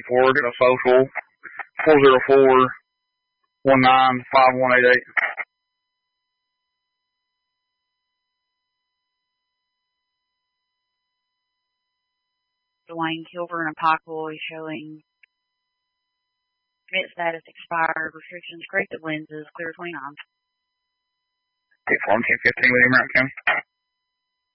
for a social 404-19-5188. Dwayne Kilburn of Pikeville is showing commit status expired. Restrictions corrected lenses clear 29. Take 1415 with American County.